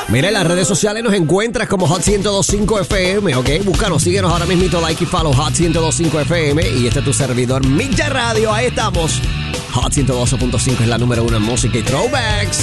Mira, en las redes sociales nos encuentras como Hot 102.5 FM, ¿ok? Búscanos, síguenos ahora mismito, like y follow Hot 102.5 FM. Y este es tu servidor, Milla Radio. Ahí estamos. Hot 102.5 es la número 1 en música y throwbacks.